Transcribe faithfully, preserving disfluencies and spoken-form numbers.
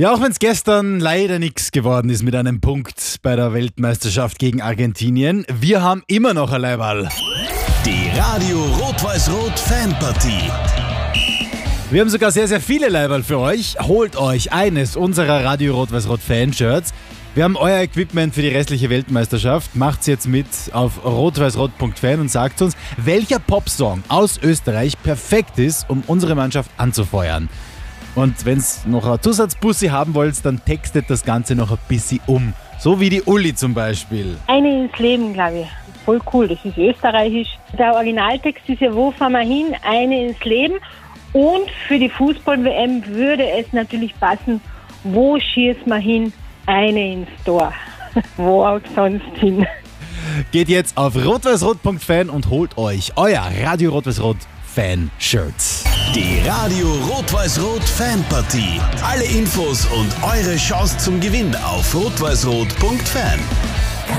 Ja, auch wenn es gestern leider nichts geworden ist mit einem Punkt bei der Weltmeisterschaft gegen Argentinien, wir haben immer noch ein Leiberl. Die Radio Rot-Weiß-Rot Fanpartie. Wir haben sogar sehr, sehr viele Leiberl für euch. Holt euch eines unserer Radio Rot-Weiß-Rot Fanshirts. Wir haben euer Equipment für die restliche Weltmeisterschaft. Macht's jetzt mit auf rot-weiß-rot punkt fan und sagt uns, welcher Popsong aus Österreich perfekt ist, um unsere Mannschaft anzufeuern. Und wenn's noch eine Zusatzbussi haben wollt, dann textet das Ganze noch ein bisschen um. So wie die Uli zum Beispiel. Eine ins Leben, glaube ich. Voll cool, das ist österreichisch. Der Originaltext ist ja, wo fahren wir hin? Eine ins Leben. Und für die Fußball-W M würde es natürlich passen, wo schießen wir hin? Eine ins Tor. Wo auch sonst hin. Geht jetzt auf rot-weiß-rot punkt fan und holt euch euer Radio Rot-Weiß-Rot Fan-Shirts. Die Radio Rot-Weiß-Rot Fanpartie. Alle Infos und eure Chance zum Gewinn auf rot-weiß-rot punkt fan.